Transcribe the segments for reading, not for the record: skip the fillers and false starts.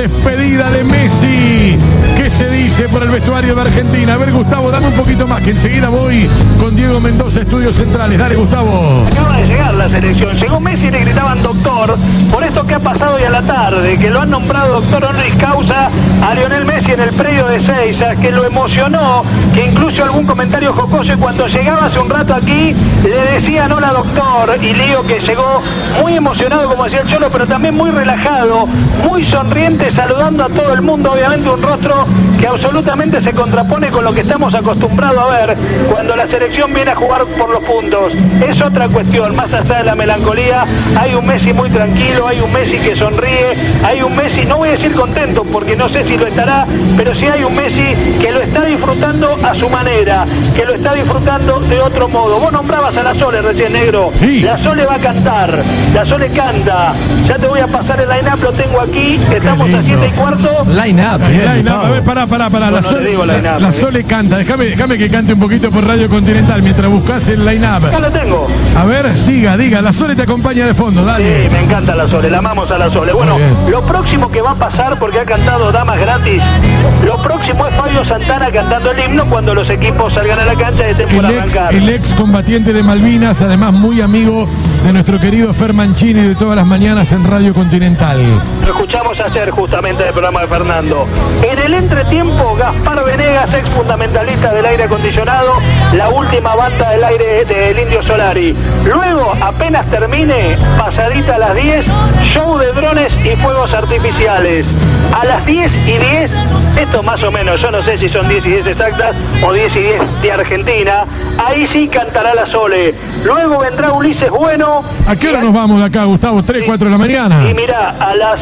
despedida de Messi. ¿Qué se dice por el vestuario de Argentina? A ver, Gustavo, dame un poquito más, que enseguida voy con Diego Mendoza, Estudios Centrales. Dale, Gustavo. Acaba de llegar la selección. Llegó Messi y le gritaban doctor por esto que ha pasado hoy a la tarde, que lo han nombrado doctor honoris causa a Lionel Messi en el predio de Ezeiza, que lo emocionó, que incluso algún comentario jocoso, y cuando llegaba hace un rato aquí le decían hola doctor, y Lío, que llegó muy emocionado, como decía el Cholo, pero también muy relajado, muy sonriente, saludando a todo el mundo. Obviamente un rostro que absolutamente se contrapone con lo que estamos acostumbrados a ver cuando la selección viene a jugar por los puntos. Es otra cuestión, más allá de la melancolía. Hay un Messi muy tranquilo, hay un Messi que sonríe, hay un Messi, no voy a decir contento porque no sé si lo estará, pero sí hay un Messi que lo está disfrutando a su manera, que lo está disfrutando de otro modo. Vos nombrabas a la Sole recién, negro. Sí. La Sole va a cantar, la Sole canta. Ya te voy a pasar el line-up, lo tengo aquí, estamos a 7:15. Line-up, A ver, pará. No, La Sole canta. Déjame que cante un poquito por Radio Continental mientras buscas el line-up. Acá lo tengo. A ver, diga, la Sole te acompaña de fondo, dale. Sí, me encanta la Sole, la amamos a la Sole. Bueno, lo próximo que va a pasar, porque ha cantado Damas Gratis, lo próximo es Fabio Santana cantando el himno cuando los equipos salgan a la cancha de temporada arrancar. El ex combatiente de Malvinas, además muy amigo de nuestro querido Fer Mancini de todas las mañanas en Radio Continental. Lo escuchamos ayer justamente en el programa de Fernando. En el entretiempo, Gaspar Venegas, ex fundamentalista del aire acondicionado, la última banda del aire del Indio Solari. Luego, apenas termine, pasadita a las 10, show de drones y fuegos artificiales. A las 10:10, esto más o menos, yo no sé si son 10:10 exactas o 10:10 de Argentina, ahí sí cantará la Sole. Luego vendrá Ulises Bueno. ¿A qué hora nos vamos de acá, Gustavo? 3, 4 de la mañana. Y mirá, a las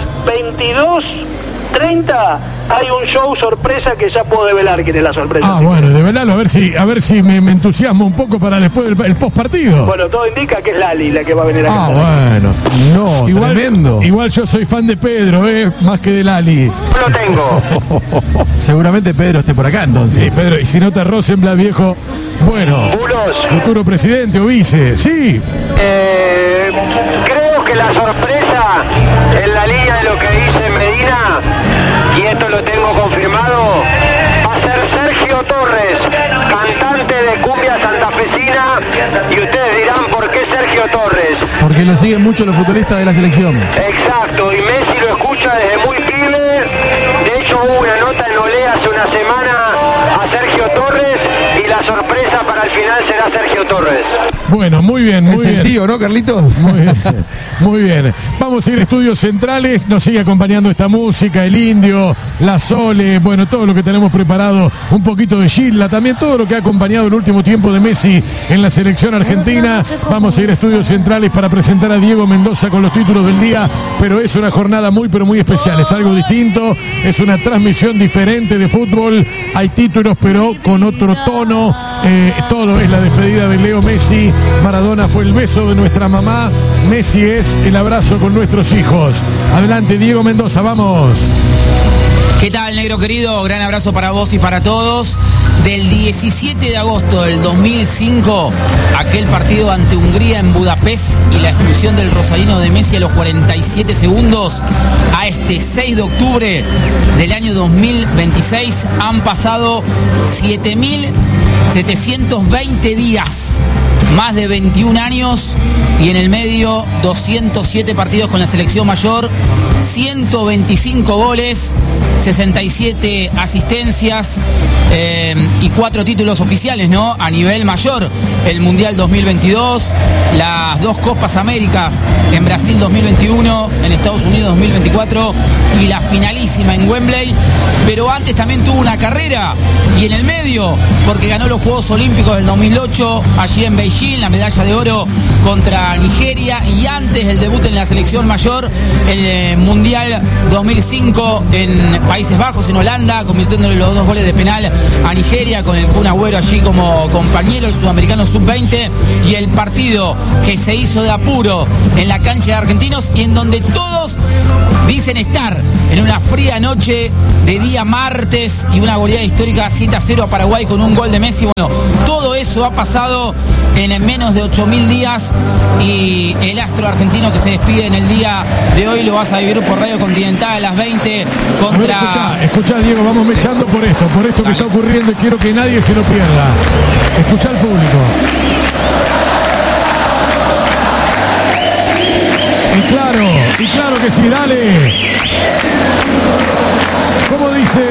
22:30 hay un show sorpresa que ya puedo develar quién es la sorpresa. Bueno, develalo, a ver si me entusiasmo un poco para después el post partido. Bueno, todo indica que es Lali la que va a venir a cantar. Bueno. No, tremendo. Igual yo soy fan de Pedro, más que de Lali. Lo tengo. Seguramente Pedro esté por acá, entonces. Sí, Pedro, y si no te Rosenblatt, viejo. Bueno, Bulos. futuro presidente o vice, sí. Creo que la sorpresa en la línea de lo que dice Medina, y esto lo tengo confirmado, va a ser Sergio Torres, cantante de cumbia santafesina, y ustedes dirán ¿por qué Sergio Torres? Porque lo siguen mucho los futbolistas de la selección. Exacto, y Messi lo escucha desde muy pibe. De hecho hubo una nota en Olé hace una semana a Sergio Torres, y la sorpresa para el final será Sergio Torres. Bueno, muy bien, muy Es bien. el tío, ¿no, Carlitos? Muy bien. Vamos a ir a Estudios Centrales, nos sigue acompañando esta música, el Indio, la Sole, bueno, todo lo que tenemos preparado, un poquito de Gilda, también todo lo que ha acompañado el último tiempo de Messi en la selección argentina. Vamos a ir a Estudios Centrales para presentar a Diego Mendoza con los títulos del día, pero es una jornada muy, pero muy especial, es algo distinto, es una transmisión diferente de fútbol, hay títulos, pero con otro tono, todo es la despedida de Leo Messi. Maradona fue el beso de nuestra mamá, Messi es el abrazo con nuestros hijos. Adelante, Diego Mendoza, vamos. ¿Qué tal, negro querido? Gran abrazo para vos y para todos. Del 17 de agosto del 2005, aquel partido ante Hungría en Budapest y la expulsión del rosarino de Messi a los 47 segundos, a este 6 de octubre del año 2026, han pasado 7.720 días. Más de 21 años y en el medio 207 partidos con la selección mayor, 125 goles, 67 asistencias y 4 títulos oficiales, ¿no? A nivel mayor, el Mundial 2022, las 2 Copas Américas en Brasil 2021, en Estados Unidos 2024 y la finalísima en Wembley. Pero antes también tuvo una carrera y en el medio, porque ganó los Juegos Olímpicos del 2008 allí en Beijing, la medalla de oro contra Nigeria, y antes el debut en la selección mayor, el Mundial 2005 en Países Bajos, en Holanda, convirtiéndole los 2 goles de penal a Nigeria con el Kun Agüero allí como compañero, el sudamericano sub-20, y el partido que se hizo de apuro en la cancha de Argentinos y en donde todos dicen dicen estar en una fría noche de día martes y una goleada histórica 7-0 a Paraguay con un gol de Messi. Bueno, todo eso ha pasado en menos de 8.000 días y el astro argentino que se despide en el día de hoy lo vas a vivir por Radio Continental a las 20 contra... A ver, escuchá, Diego, vamos mechando por esto que está ocurriendo y quiero que nadie se lo pierda. Escuchá al público. Y claro que sí, dale. ¿Cómo dice?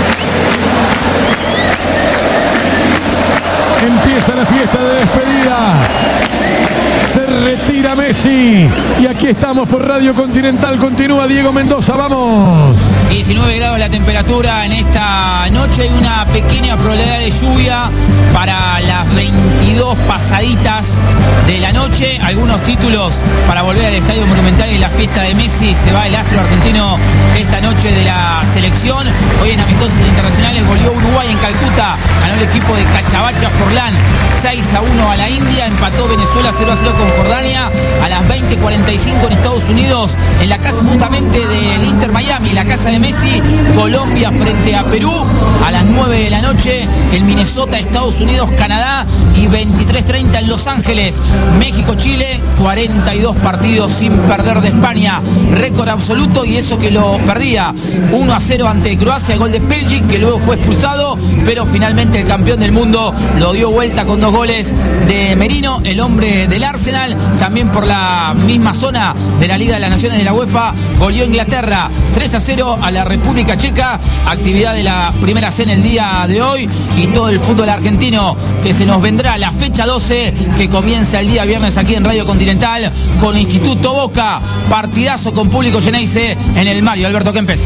Empieza la fiesta de despedida. Se retira Messi. Y aquí estamos por Radio Continental. Continúa Diego Mendoza, vamos. 19 grados la temperatura en esta noche. Hay una pequeña probabilidad de lluvia para las 22 pasaditas de la noche. Algunos títulos para volver al Estadio Monumental y la fiesta de Messi. Se va el astro argentino esta noche de la selección. Hoy en amistosos internacionales goleó Uruguay en Calcuta. Ganó el equipo de Cachabacha Forlán 6-1 a la India. Empató Venezuela 0-0 con Jordania. A las 20:45 en Estados Unidos, en la casa justamente del Inter Miami, la casa de Messi, Colombia frente a Perú. A las 9 de la noche en Minnesota, Estados Unidos, Canadá. Y 23:30 en Los Ángeles, México, Chile. 42 partidos sin perder de España, récord absoluto, y eso que lo perdía 1-0 ante Croacia, el gol de Peljic, que luego fue expulsado, pero finalmente el campeón del mundo lo dio vuelta con 2 goles de Merino, el hombre del Arsenal. También por la misma zona de la Liga de las Naciones de la UEFA, goleó Inglaterra 3-0 a la República Checa. Actividad de la primera C en el día de hoy, y todo el fútbol argentino que se nos vendrá la fecha 12, que comienza el día viernes aquí en Radio Continental con Instituto Boca. Partidazo con público Geneise en el Mario Alberto Kempes.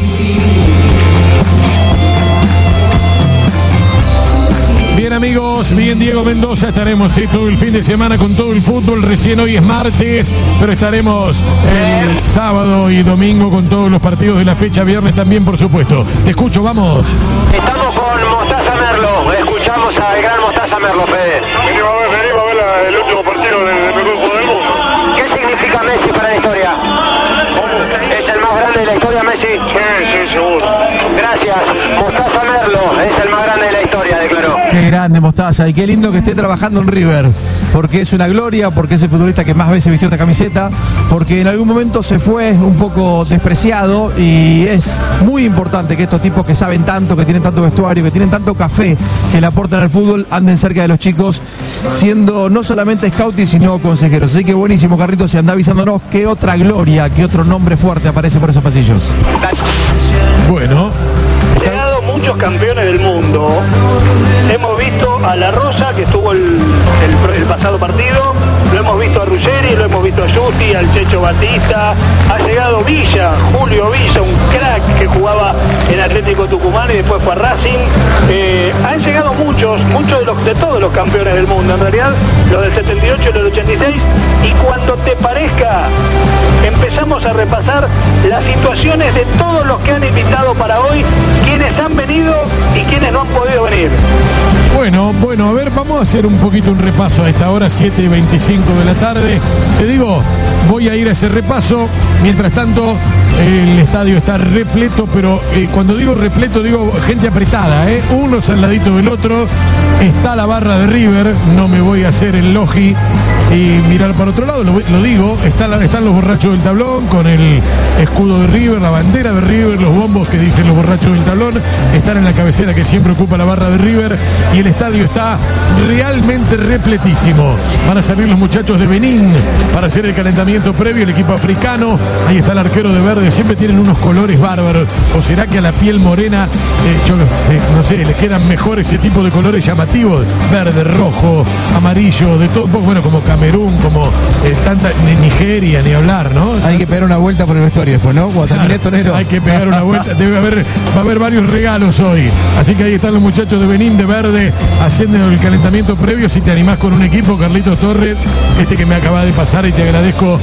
Bien, amigos, bien, Diego Mendoza, estaremos todo el fin de semana con todo el fútbol. Recién hoy es martes, pero estaremos el sábado y domingo con todos los partidos de la fecha, viernes también, por supuesto. Te escucho, vamos. Estamos con Mostaza Merlo, escuchamos al gran Mostaza Merlo, Fede. Venimos a ver el último partido del mejor jugador del mundo. ¿Qué significa Messi para la historia? ¿Es el más grande de la historia, Messi? Sí, seguro. Gracias. Mostaza Merlo es el más grande de la historia, declaró. Qué grande Mostaza, y qué lindo que esté trabajando en River, porque es una gloria, porque es el futbolista que más veces vistió esta camiseta, porque en algún momento se fue un poco despreciado, y es muy importante que estos tipos que saben tanto, que tienen tanto vestuario, que tienen tanto café, que le aportan al fútbol, anden cerca de los chicos, siendo no solamente scouting, sino consejeros. Así que buenísimo, Carlitos, y anda avisándonos qué otra gloria, qué otro nombre fuerte aparece por esos pasillos. Bueno. Llegado muchos campeones del mundo. Hemos visto a La Rosa, que estuvo el pasado partido. Lo hemos visto a Ruggeri, lo hemos visto a Justi, al Checho Batista. Ha llegado Villa, Julio Villa, un crack que jugaba en Atlético Tucumán y después fue a Racing. Han llegado muchos de todos los campeones del mundo, en realidad, los del 78 y los del 86. Y cuando te parezca, empezamos a repasar las situaciones de todos los que han invitado para hoy, quienes han venido y quienes no han podido venir. Bueno, a ver, vamos a hacer un poquito un repaso a esta hora, 7:25 de la tarde. Te digo, voy a ir a ese repaso. Mientras tanto, el estadio está repleto, pero cuando digo repleto, digo gente apretada, unos al ladito del otro. Está la barra de River, no me voy a hacer el logi y mirar para otro lado, lo digo, están los borrachos del tablón con el escudo de River, la bandera de River, los bombos que dicen los borrachos del tablón, están en la cabecera que siempre ocupa la barra de River, y el estadio está realmente repletísimo. Van a salir los muchachos de Benín para hacer el calentamiento previo, el equipo africano. Ahí está el arquero de verde, siempre tienen unos colores bárbaros. ¿O será que a la piel morena, no sé, les quedan mejor ese tipo de colores llamativos? Verde, rojo, amarillo, de todo, bueno, como Camerún, como tanta Nigeria, ni hablar, ¿no? Hay que pegar una vuelta por el vestuario después, ¿no? Cuando termine Tonero. Hay que pegar una vuelta, va a haber varios regalos hoy. Así que ahí están los muchachos de Benín de verde haciendo el calentamiento previo. Si te animás con un equipo, Carlitos Torres, que me acaba de pasar, y te agradezco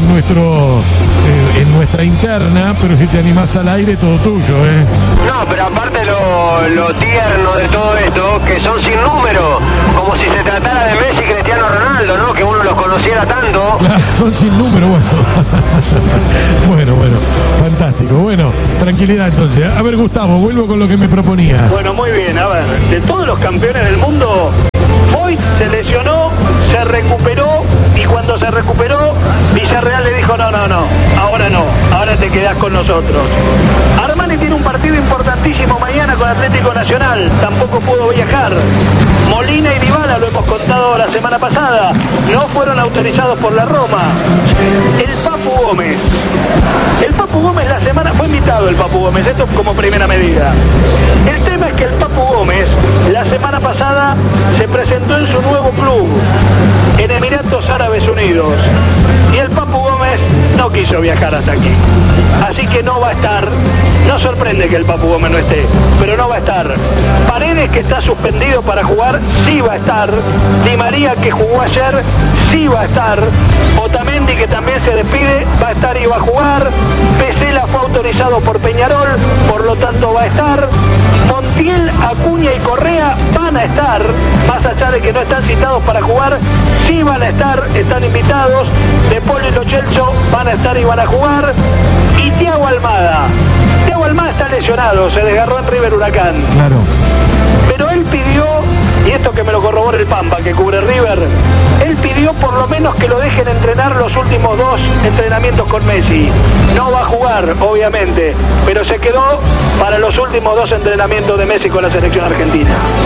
en nuestra interna, pero si te animás al aire, todo tuyo, No, pero aparte lo tierno de todo esto, que son sin número, como si se tratara de Messi y Cristiano Ronaldo, ¿no? Que uno los conociera tanto. Claro, son sin número, bueno. Bueno, fantástico. tranquilidad entonces. A ver, Gustavo, vuelvo con lo que me proponías. Bueno, muy bien, a ver, de todos los campeones del mundo, Foyt se lesionó, se recuperó, y cuando se recuperó, Villarreal le dijo, no, ahora te quedás con nosotros. Armani tiene un partido importantísimo mañana con Atlético Nacional, tampoco pudo viajar. Molina y Dybala, lo hemos contado la semana pasada, no fueron autorizados por la Roma. El Papu Gómez la semana, fue invitado el Papu Gómez, esto como primera medida. El tema es que el Papu Gómez la semana pasada se presentó en su nuevo club, en Emiratos Árabes Unidos, y el Papu Gómez no quiso viajar hasta aquí, así que no va a estar. No sorprende que el Papu Gómez no esté, pero no va a estar. Paredes, que está suspendido para jugar, sí va a estar. Di María, que jugó ayer, sí va a estar. Otamendi, que también se despide, va a estar y va a jugar. Pesela fue autorizado por Peñarol, por lo tanto va a estar. Montiel, Acuña y Correa van a estar, más allá de que no están citados para jugar, sí van a estar, están invitados. De Paul y Lo Celso van a estar y van a jugar. Y Thiago Almada está lesionado, se desgarró en River Huracán. Claro. Pero él pidió, y esto que me lo corrobora el Pampa, que cubre River, él pidió por lo menos que lo dejen entrenar los últimos 2 entrenamientos con Messi. No va a jugar, obviamente, pero se quedó para los últimos 2 entrenamientos de Messi con la selección argentina.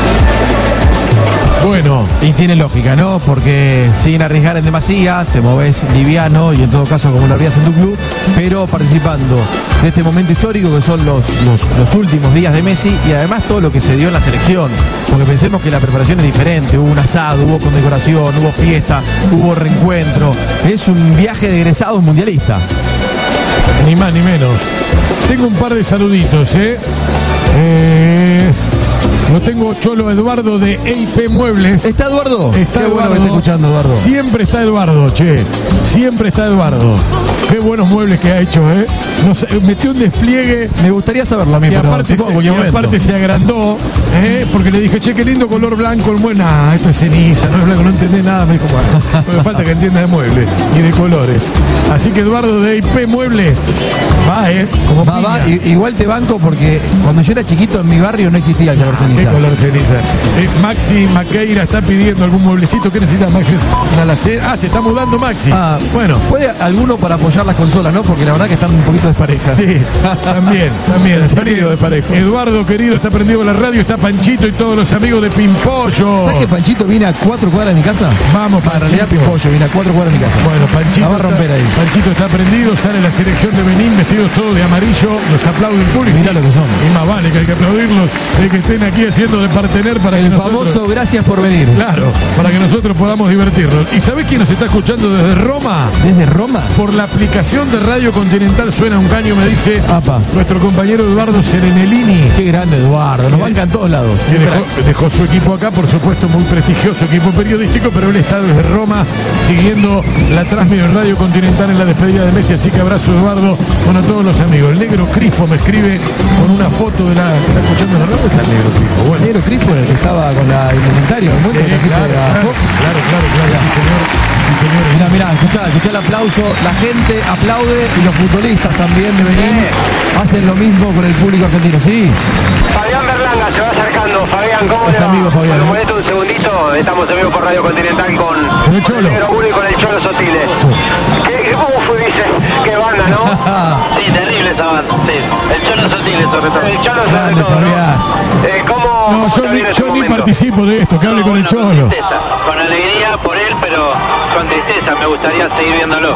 Bueno, y tiene lógica, ¿no? Porque sin arriesgar en demasía, te moves liviano y en todo caso como lo harías en tu club, pero participando de este momento histórico que son los últimos días de Messi y además todo lo que se dio en la selección. Porque pensemos que la preparación es diferente, hubo un asado, hubo condecoración, hubo fiesta, hubo reencuentro. Es un viaje de egresados mundialista. Ni más ni menos. Tengo un par de saluditos, Lo tengo Cholo Eduardo de EIP Muebles. ¿Está Eduardo? Está Qué Eduardo. bueno que esté escuchando, Eduardo. Siempre está Eduardo, che. Siempre está Eduardo. Qué buenos muebles que ha hecho, No sé, metió un despliegue. Me gustaría saberlo a mí, Y pero aparte se agrandó, porque le dije, che, qué lindo color blanco el mueble. Nah, esto es ceniza, no es blanco, no entendés nada. Me dijo, bueno, me falta que entienda de muebles y de colores. Así que Eduardo de EIP Muebles va, como va, igual te banco porque cuando yo era chiquito en mi barrio no existía el color ceniza. ¿Qué color ceniza? Maxi Maqueira está pidiendo algún mueblecito. ¿Qué necesita Maxi? Una alacena. Se está mudando Maxi. Bueno. Puede alguno para apoyar las consolas, ¿no? Porque la verdad que están un poquito desparejas. Sí, también. El sonido de parejo. Eduardo, querido, está prendido la radio. Está Panchito y todos los amigos de Pimpollo. ¿Sabes que Panchito viene a 4 cuadras de mi casa? Vamos, Panchito. En realidad Pimpollo viene a 4 cuadras de mi casa. Bueno, Panchito. La va a romper ahí. Panchito está prendido. Sale la selección de Benín vestidos todos de amarillo. Los aplaude el público. Mirá lo que son. Y más vale que hay que aplaudirlos. Que estén aquí haciendo de partener para el que nosotros... famoso gracias por venir. Claro, para que nosotros podamos divertirnos. ¿Y sabés quién nos está escuchando desde Roma? ¿Desde Roma? Por la aplicación de Radio Continental suena un caño, me dice nuestro compañero Eduardo Serenellini. Qué grande Eduardo, nos banca en todos lados. Que dejó su equipo acá, por supuesto, muy prestigioso equipo periodístico, pero él está desde Roma siguiendo la transmisión de Radio Continental en la despedida de Messi, así que abrazo Eduardo con a todos los amigos. El negro Crispo me escribe con una foto de la... ¿Está escuchando la radio? Está el negro Crispo. Bueno. El negro Crispo, el que estaba con la indumentaria, ¿no? Claro, sí, señor. Mirá, escuchá el aplauso, la gente aplaude y los futbolistas también de Benín hacen lo mismo con el público argentino, ¿sí? Fabián Berlanga se va acercando. Fabián, ¿cómo es le va? amigo Fabián? Bueno, ponete un segundito, estamos en vivo por Radio Continental con el Cholo. El Negro Gulli y con el Cholo Sotile. Dice, qué banda, ¿no? Sí, terrible esa banda, sí. El Cholo Sotile sobre todo. El Cholo sobre todo, ¿no? Yo ni participo de esto, que hable con el Cholo. Con tristeza, con alegría por él, pero con tristeza, me gustaría seguir viéndolo.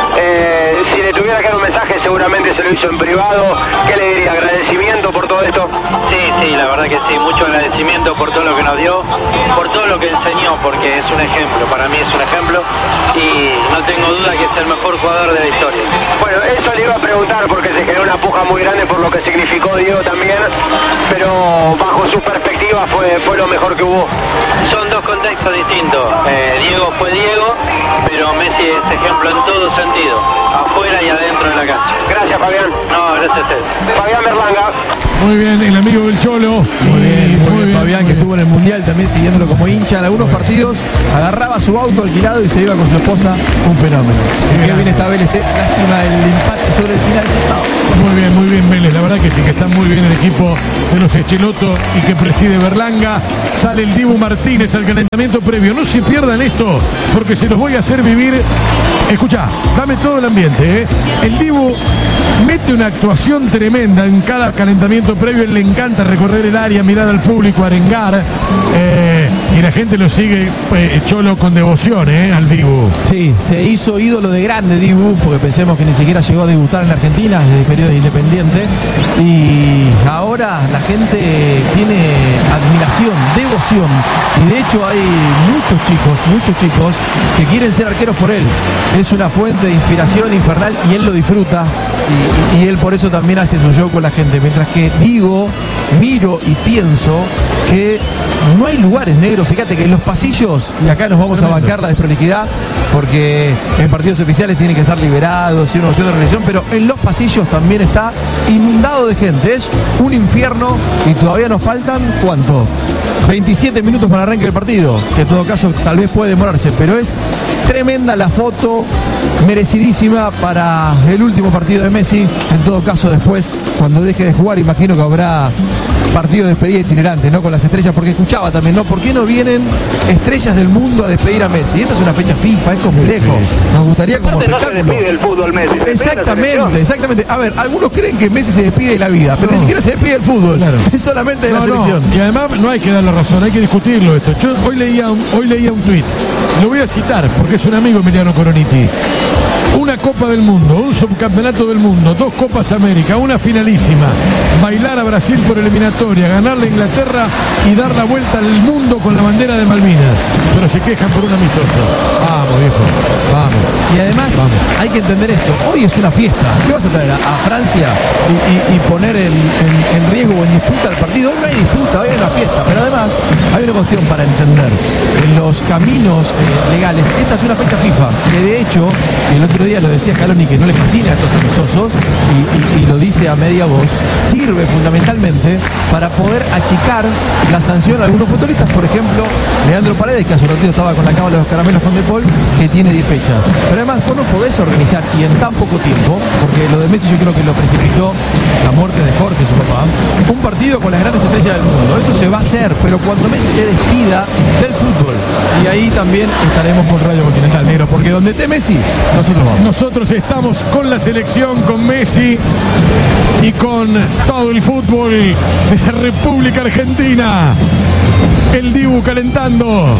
Si le tuviera que dar un mensaje, seguramente se lo hizo en privado. ¿Qué le diría? ¿Agradecimiento por todo esto? Sí, la verdad que sí. Mucho agradecimiento por todo lo que nos dio, por todo lo que enseñó, porque es un ejemplo. Para mí es un ejemplo y no tengo duda que es el mejor jugador de la historia. Bueno, eso le iba a preguntar porque se generó una puja muy grande por lo que significó Diego también, pero bajo su perspectiva fue lo mejor que hubo. Son dos contextos distintos. Diego fue Diego, pero Messi es ejemplo en todo sentido, afuera y adentro de la cancha. Gracias, Fabián. No, gracias a usted. Fabián Berlanga. Muy bien, el amigo del Cholo. Muy bien. bien, Fabián, que estuvo en el Mundial también siguiéndolo como hincha en algunos partidos, agarraba su auto alquilado y se iba con su esposa, un fenómeno. Qué bien está Vélez, lástima el empate sobre el final. Muy bien Vélez, la verdad que sí, que está muy bien el equipo de los Echeloto y que preside Berlanga. Sale el Dibu Martínez al calentamiento previo. No se pierdan esto, porque se los voy a hacer vivir. Escuchá, dame todo el ambiente, ¿eh? El Dibu mete una actuación tremenda en cada calentamiento previo. Él le encanta recorrer el área, mirar al público, arengar, y la gente lo sigue, Cholo, con devoción, al Dibu. Sí, se hizo ídolo de grande Dibu, porque pensemos que ni siquiera llegó a debutar en la Argentina desde el periodo de Independiente, y ahora la gente tiene admiración, devoción, y de hecho hay muchos chicos que quieren ser arqueros por él. Es una fuente de inspiración infernal y él lo disfruta, y él por eso también hace su show con la gente, mientras que digo, miro y pienso que no hay lugares negros. Fíjate que en los pasillos, y acá nos vamos a bancar la desprolijidad, porque en partidos oficiales tienen que estar liberados y una cuestión de religión, pero en los pasillos también está inundado de gente. Es un infierno y todavía nos faltan, ¿cuánto? 27 minutos para el arranque del partido, que en todo caso tal vez puede demorarse, pero es tremenda la foto, merecidísima para el último partido de Messi. En todo caso, después, cuando deje de jugar, imagino que habrá partido de despedida itinerante, ¿no? Con las estrellas, porque escuchaba también, ¿no? ¿Por qué no vienen estrellas del mundo a despedir a Messi? Esta es una fecha FIFA, es complejo. Nos gustaría como espectáculo. No se despide el fútbol, Messi. Exactamente. A ver, algunos creen que Messi se despide de la vida, pero ni siquiera se despide del fútbol. Claro. Es solamente de la selección. Y además no hay que dar la razón, hay que discutirlo esto. Yo hoy leía un tuit, lo voy a citar porque es un amigo, Emiliano Coroniti. Una Copa del Mundo, un subcampeonato del mundo, 2 Copas América, una finalísima, bailar a Brasil por eliminatoria, ganarle a Inglaterra y dar la vuelta al mundo con la bandera de Malvinas. Pero se quejan por un amistoso. Vamos, viejo, vamos. Y además hay que entender esto, hoy es una fiesta. ¿Qué vas a traer a Francia y poner en riesgo o en disputa el partido? Hoy no hay disputa, hoy hay una fiesta. Pero además hay una cuestión para entender. En los caminos legales, esta es una fecha FIFA, que de hecho, el otro día lo decía Scaloni, que no le fascina a estos amistosos, y lo dice a media voz, sirve fundamentalmente para poder achicar la sanción a algunos futbolistas. Por ejemplo, Leandro Paredes, que hace un ratito estaba con la cámara de los caramelos con De Paul, que tiene 10 fechas. Pero además vos no podés organizar, y en tan poco tiempo, porque lo de Messi yo creo que lo precipitó la muerte de Jorge, su papá, un partido con las grandes estrellas del mundo. Eso se va a hacer, pero cuando Messi se despida del fútbol, y ahí también estaremos con Radio Continental, negro, porque donde esté Messi, nosotros vamos. Nosotros estamos con la selección, con Messi y con todo el fútbol de la República Argentina. El Dibu calentando.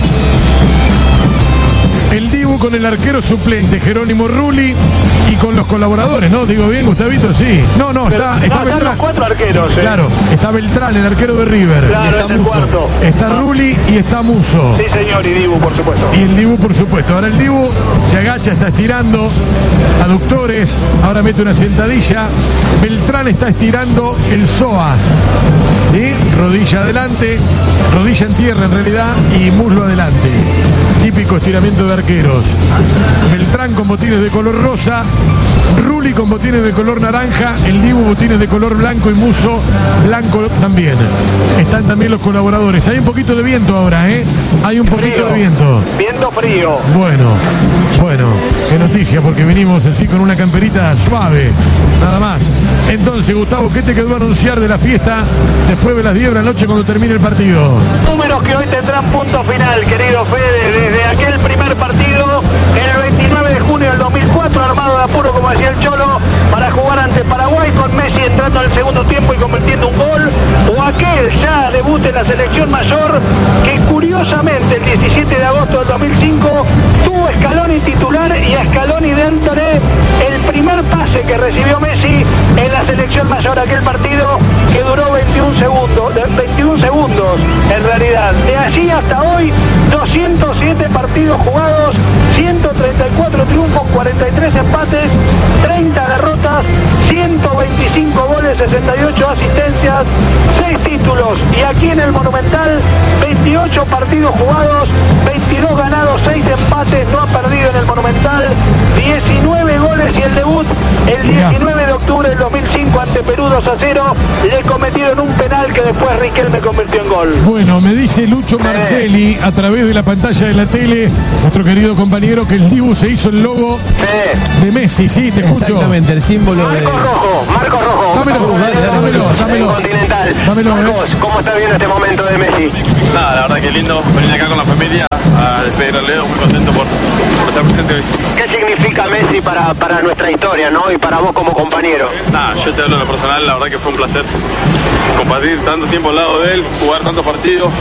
El Dibu con el arquero suplente Jerónimo Rulli y con los colaboradores, ¿no? Digo bien, Gustavito, sí. No, está Beltrán. Los 4 arqueros. Claro, está Beltrán, el arquero de River. Claro, y está es el cuarto. Está Rulli y está Musso. Sí, señor, y Dibu, por supuesto. Y el Dibu, por supuesto. Ahora el Dibu se agacha, está estirando aductores, ahora mete una sentadilla. Beltrán está estirando el psoas, ¿sí? Rodilla adelante, rodilla en tierra en realidad, y muslo adelante. Típico estiramiento de arqueros. Beltrán con botines de color rosa, Rulli con botines de color naranja, el Dibu botines de color blanco y Musso blanco también. Están también los colaboradores. Hay un poquito de viento ahora, ¿eh? Hay un poquito de viento. Viento frío. Bueno, qué noticia, porque venimos así con una camperita suave, nada más. Entonces, Gustavo, ¿qué te quedó a anunciar de la fiesta después de las 10 de la noche cuando termine el partido? Números que hoy tendrán punto final, querido Fede, desde aquel primer partido, el 29 de junio del 2004, armado de apuro, como decía el Cholo, para jugar ante Paraguay, con Messi entrando en el segundo tiempo y convirtiendo un gol, o aquel ya debut en la selección mayor, que curiosamente el 17 de agosto del 2005 tuvo a Scaloni titular y a Scaloni de Antone el primer pase que recibió Messi en la selección mayor, aquel partido que duró 21 segundos en realidad. De allí hasta hoy, 207 partidos jugados, 134 triunfos, 43 empates, 30 derrotas, 125 goles, 68 asistencias, 6 títulos. Y aquí en el Monumental, 28 partidos jugados, 22 ganados, 6 empates, no ha perdido en el Monumental, 19 goles y el debut el 19 de octubre del 2005 ante Perú 2-0. Le cometieron un penal que después Riquelme convirtió en gol. Bueno, me dice Lucho Marcelli a través de la pantalla de la tele, nuestro querido compañero, que el Dibu se hizo el logo de Messi. Sí, te escucho. Exactamente, el símbolo de... Marco Rojo. Dámelo. Continental. Marcos, ¿cómo está viendo este momento de Messi? Nada, la verdad que lindo venir acá con la familia a despedir a Leo, muy contento por estar presente hoy. ¿Qué significa Messi para nuestra historia, no? Y para vos como compañero. Nada, yo te hablo de lo personal, la verdad que fue un placer compartir tanto tiempo al lado de él, jugar tantos partidos,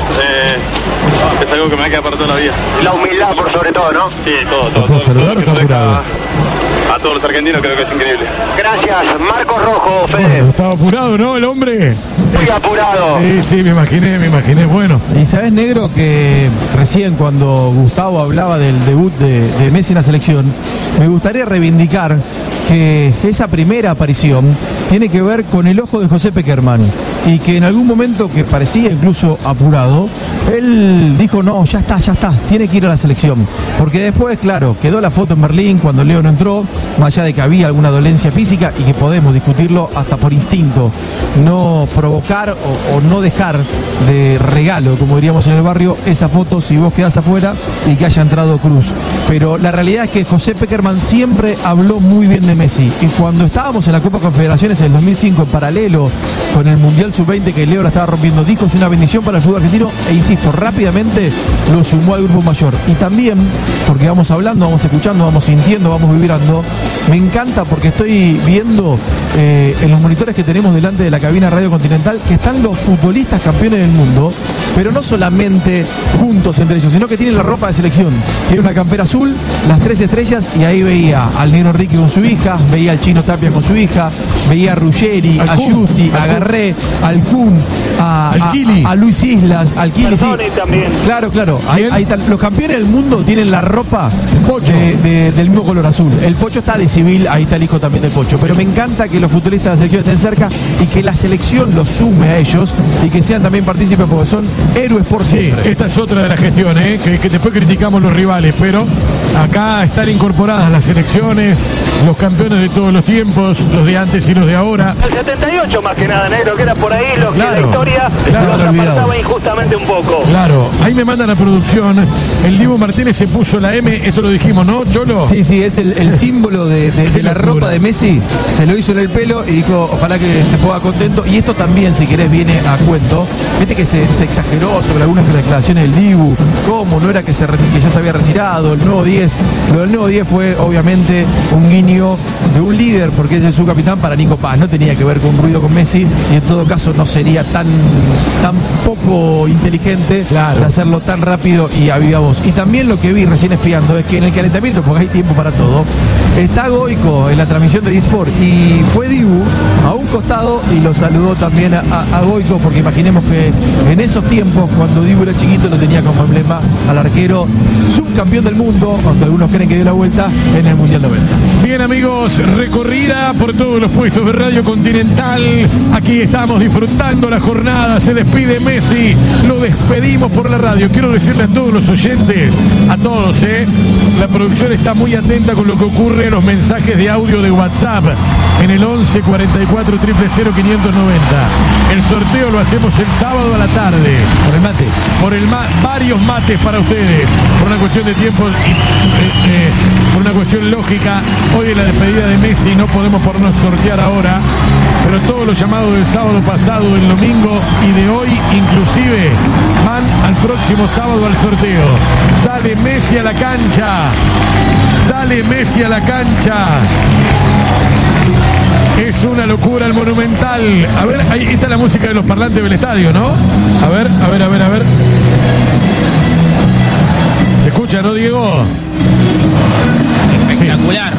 es algo que me va a quedar para toda la vida. La humildad por sobre todo, ¿no? Sí, todo. ¿Puedo saludar o está apurado? A todos los argentinos creo que es increíble. Gracias, Marco Rojo, Fede. Estaba apurado, ¿no? El hombre. Muy apurado. Sí, me imaginé. Bueno. Y sabes, negro, que recién cuando Gustavo hablaba del debut de Messi en la selección, me gustaría reivindicar que esa primera aparición tiene que ver con el ojo de José Pekerman, y que en algún momento, que parecía incluso apurado, él dijo: no, ya está, tiene que ir a la selección. Porque después, claro, quedó la foto en Berlín cuando Leo no entró, más allá de que había alguna dolencia física y que podemos discutirlo hasta por instinto, no provocar o no dejar de regalo, como diríamos en el barrio, esa foto si vos quedás afuera y que haya entrado Cruz. Pero la realidad es que José Pekerman siempre habló muy bien de Messi, y cuando estábamos en la Copa Confederaciones en el 2005, en paralelo con el Mundial Sub-20 que Leo la estaba rompiendo, dijo: es una bendición para el fútbol argentino, e insisto, rápidamente lo sumó al grupo mayor. Y también, porque vamos hablando, vamos escuchando, vamos sintiendo, vamos vibrando, me encanta porque estoy viendo en los monitores que tenemos delante de la cabina Radio Continental que están los futbolistas campeones del mundo, pero no solamente juntos entre ellos, sino que tienen la ropa de selección. Tiene una campera azul, las 3 estrellas, y ahí veía al negro Enrique con su hija, veía al chino Tapia con su hija, veía a Ruggeri, a Justi, a Garré, al Kun, a Luis Islas, al Kili. Sí. También. Claro. Ahí están. Los campeones del mundo tienen la ropa del mismo color azul. El Pocho está de civil, ahí está el hijo también del Pocho. Pero me encanta que los futbolistas de la selección estén cerca y que la selección los sume a ellos y que sean también partícipes, porque son héroes por siempre. Sí, esta es otra de las gestiones, que después criticamos los rivales, pero acá están incorporadas las selecciones, los campeones de todos los tiempos, los de antes y los de ahora. El 78 más que nada, negro, que era por ahí los que la historia los apartaba injustamente un poco. Claro, ahí me mandan a producción, el Dibu Martínez se puso la M, esto lo dijimos, ¿no, Cholo? Sí, es el símbolo de la ropa de Messi, se lo hizo en el pelo y dijo: ojalá que se ponga contento. Y esto también, si querés, viene a cuento. Viste que se exageró sobre algunas declaraciones del Dibu, cómo no era que ya se había retirado, el nuevo 10. Lo del nuevo 10 fue obviamente un guiño de un líder, porque ese es su capitán, para Nico Paz. No tenía que ver con un ruido con Messi, y en todo caso no sería tan poco inteligente de hacerlo tan rápido y a viva voz. Y también lo que vi recién espiando es que en el calentamiento, porque hay tiempo para todo, está Goico en la transmisión de eSport, y fue Dibu a un costado y lo saludó también a Goico, porque imaginemos que en esos tiempos, cuando Dibu era chiquito, lo tenía como emblema al arquero subcampeón del mundo, aunque algunos creen que dio la vuelta en el Mundial 90. Bien, amigos, recorrida por todos los puestos de Radio Continental. Aquí estamos disfrutando la jornada. Se despide Messi, lo despedimos por la radio. Quiero decirle a todos los oyentes, a todos, la producción está muy atenta con lo que ocurre en los mensajes de audio de WhatsApp en el 11 44 000 590. El sorteo lo hacemos el sábado a la tarde. Por el mate. Varios mates para ustedes. Por una cuestión de tiempo y por una cuestión lógica, hoy es la despedida de Messi, no podemos ponernos a sortear ahora, pero todos los llamados del sábado pasado, del domingo y de hoy inclusive van al próximo sábado al sorteo. Sale Messi a la cancha. Sale Messi a la cancha. Es una locura el Monumental. A ver, ahí está la música de los parlantes del estadio, ¿no? A ver. ¿Se escucha, no, Diego? Espectacular.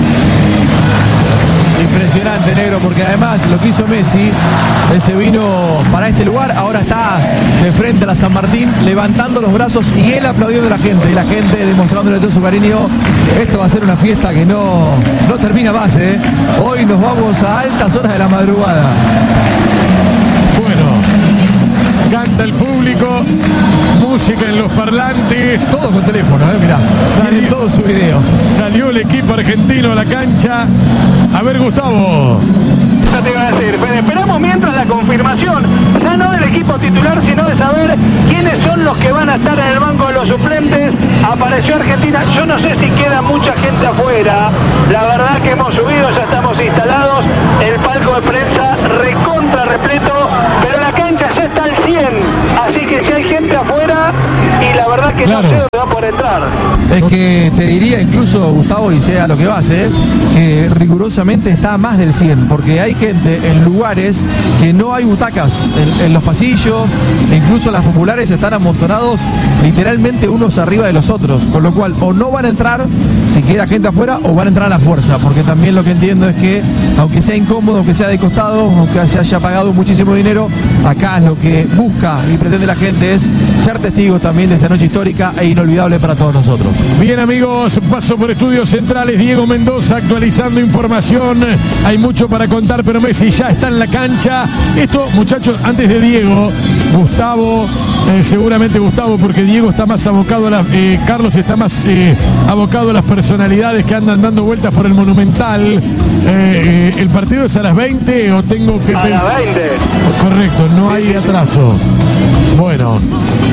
Impresionante, negro, porque además lo que hizo Messi, él se vino para este lugar, ahora está de frente a la San Martín, levantando los brazos, y él aplaudiendo a la gente, y la gente demostrándole todo su cariño. Esto va a ser una fiesta que no termina más, Hoy nos vamos a altas horas de la madrugada. Bueno, canta el público. música en los parlantes. Todo con teléfono, mirá. Sale todo su video. Salió el equipo argentino a la cancha. A ver, Gustavo. Eso te iba a decir, pero esperamos mientras la confirmación, ya no del equipo titular, sino de saber quiénes son los que van a estar en el banco de los suplentes. Apareció Argentina, yo no sé si queda mucha gente afuera, la verdad que hemos subido, ya estamos instalados, el palco de prensa recontra repleto, pero la cancha ya está al 100, así que si hay gente afuera, y la verdad que claro, no sé dónde va por entrar. Es que te diría incluso, Gustavo, y sea lo que vas, que rigurosamente está a más del 100, porque hay gente en lugares que no hay butacas en los pasillos, e incluso las populares están amontonados literalmente unos arriba de los otros, con lo cual o no van a entrar si queda gente afuera o van a entrar a la fuerza, porque también lo que entiendo es que aunque sea incómodo, aunque sea de costado, aunque se haya pagado muchísimo dinero, acá lo que busca y pretende la gente es ser testigos también de esta noche histórica e inolvidable para todos nosotros. Bien, amigos, paso por Estudios Centrales, Diego Mendoza actualizando información. Hay mucho para contar, pero Messi ya está en la cancha. Esto, muchachos, antes de Diego, Gustavo, seguramente Gustavo, porque Diego está más abocado a Carlos está más abocado a las personalidades que andan dando vueltas por el Monumental. ¿El partido es a las 20 o tengo que A pensar? las 20. Correcto, no hay atraso. Bueno.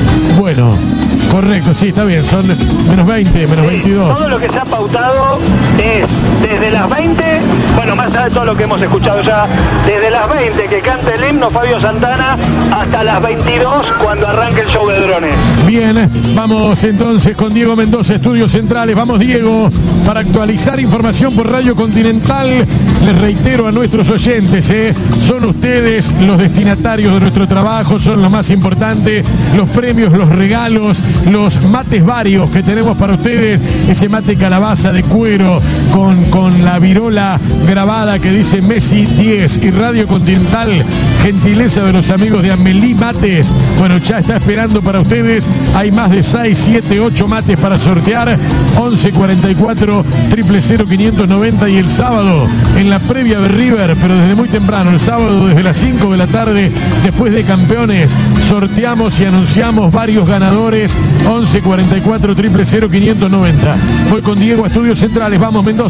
Correcto, sí, está bien, son menos 20, menos 22. Todo lo que se ha pautado es desde las 20, bueno, más allá de todo lo que hemos escuchado ya, desde las 20 que cante el himno Fabio Santana hasta las 22 cuando arranque el show de drones. Bien, vamos entonces con Diego Mendoza, Estudios Centrales. Vamos, Diego, para actualizar información por Radio Continental. Les reitero a nuestros oyentes, son ustedes los destinatarios de nuestro trabajo, son lo más importante, los premios, los regalos, los mates varios que tenemos para ustedes, ese mate calabaza de cuero con la virola grabada que dice Messi 10 y Radio Continental, gentileza de los amigos de Amelí Mates. Bueno, ya está esperando para ustedes, hay más de 6, 7, 8 mates para sortear, 11 44 000 590 y el sábado en la previa de River, pero desde muy temprano, el sábado desde las 5 de la tarde, después de Campeones, sorteamos y anunciamos varios ganadores, 11 44 000 590. Voy con Diego a Estudios Centrales, vamos Mendoza.